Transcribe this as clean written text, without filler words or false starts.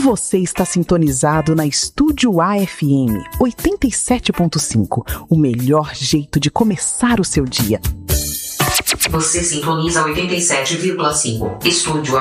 Você está sintonizado na Estúdio AFM 87.5, o melhor jeito de começar o seu dia. Você sintoniza 87,5, Estúdio